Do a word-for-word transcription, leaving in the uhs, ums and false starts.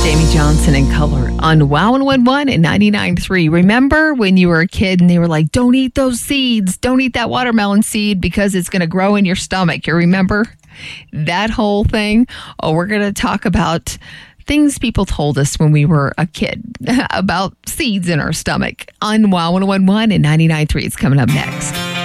Jamie Johnson in Color on Wow one one one and ninety-nine point three. Remember when you were a kid and they were like, don't eat those seeds. Don't eat that watermelon seed because it's going to grow in your stomach. You remember that whole thing? Oh, we're going to talk about things people told us when we were a kid about seeds in our stomach on Wow one one one and ninety-nine point three. It's coming up next.